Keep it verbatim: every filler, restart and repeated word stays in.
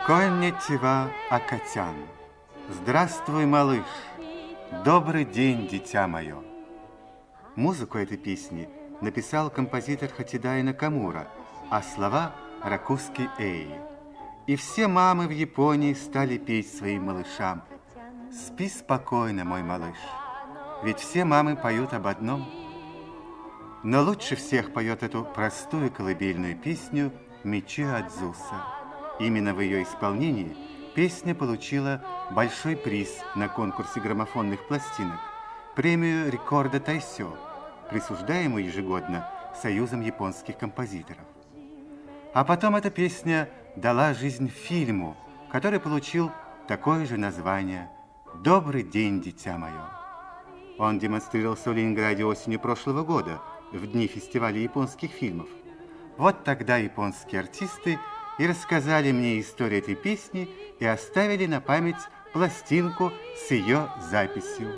Конничева, Акатян. Здравствуй, малыш. Добрый день, дитя мое. Музыку этой песни написал композитор Хатидаи Накамура, а слова Ракуски Эй. И все мамы в Японии стали петь своим малышам: «Спи спокойно, мой малыш». Ведь все мамы поют об одном. Но лучше всех поет эту простую колыбельную песню Мичио Адзуса. Именно в ее исполнении песня получила большой приз на конкурсе граммофонных пластинок, премию Рикордо Тайсё, присуждаемую ежегодно Союзом японских композиторов. А потом эта песня дала жизнь фильму, который получил такое же название «Добрый день, дитя мое». Он демонстрировался в Ленинграде осенью прошлого года, в дни фестиваля японских фильмов. Вот тогда японские артисты и рассказали мне историю этой песни и оставили на память пластинку с ее записью.